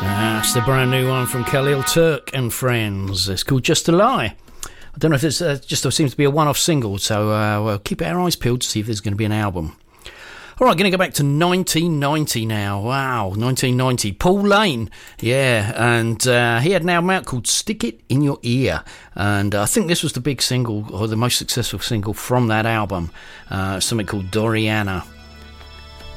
That's the brand new one from Khalil Turk and Friends. It's called Just a Lie. I don't know if this just seems to be a one-off single, so we'll keep our eyes peeled to see if there's going to be an album. All right, going to go back to 1990 now. Wow, 1990. Paul Lane, yeah, and he had an album out called Stick It in Your Ear, and I think this was the big single, or the most successful single from that album, something called Doriana.